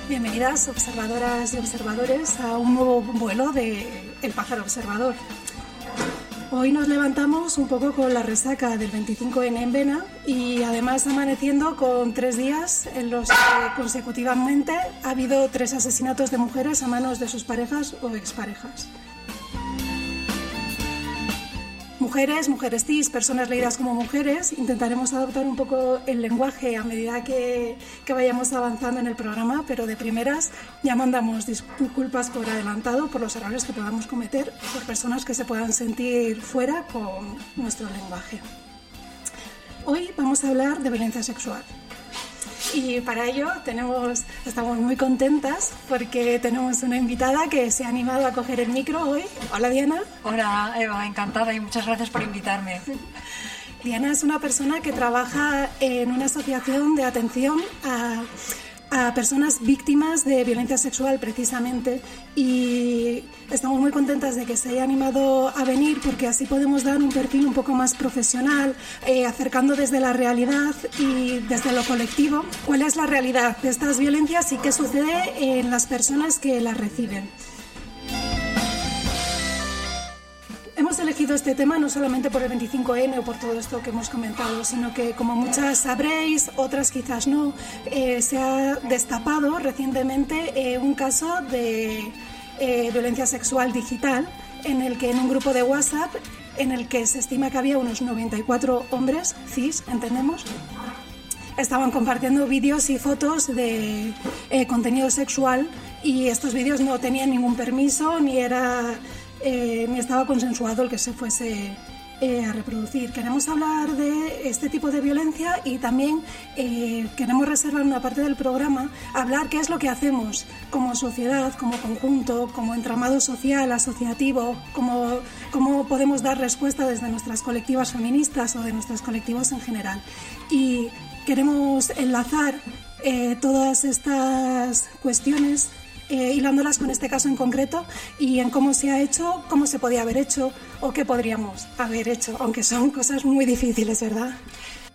Bienvenidas, observadoras y observadores, a un nuevo vuelo de El Pájaro Observador. Hoy nos levantamos un poco con la resaca del 25N en vena y además amaneciendo con 3 días en los que consecutivamente ha habido 3 asesinatos de mujeres a manos de sus parejas o exparejas. Mujeres cis, personas leídas como mujeres, intentaremos adoptar un poco el lenguaje a medida que vayamos avanzando en el programa, pero de primeras ya mandamos disculpas por adelantado por los errores que podamos cometer por personas que se puedan sentir fuera con nuestro lenguaje. Hoy vamos a hablar de violencia sexual. Y para ello estamos muy contentas porque tenemos una invitada que se ha animado a coger el micro hoy. Hola, Diana. Hola, Eva, encantada y muchas gracias por invitarme. Diana es una persona que trabaja en una asociación de atención a personas víctimas de violencia sexual precisamente, y estamos muy contentas de que se haya animado a venir porque así podemos dar un perfil un poco más profesional, acercando desde la realidad y desde lo colectivo cuál es la realidad de estas violencias y qué sucede en las personas que las reciben. Hemos elegido este tema no solamente por el 25N o por todo esto que hemos comentado, sino que, como muchas sabréis, otras quizás no, se ha destapado recientemente un caso de violencia sexual digital en el que en un grupo de WhatsApp en el que se estima que había unos 94 hombres cis, entendemos, estaban compartiendo vídeos y fotos de contenido sexual, y estos vídeos no tenían ningún permiso ni estaba consensuado el que se fuese a reproducir. Queremos hablar de este tipo de violencia y también queremos reservar una parte del programa a hablar qué es lo que hacemos como sociedad, como conjunto, como entramado social, asociativo, cómo podemos dar respuesta desde nuestras colectivas feministas o de nuestros colectivos en general. Y queremos enlazar todas estas cuestiones hilándolas con este caso en concreto y en cómo se ha hecho, cómo se podía haber hecho o qué podríamos haber hecho, aunque son cosas muy difíciles, ¿verdad?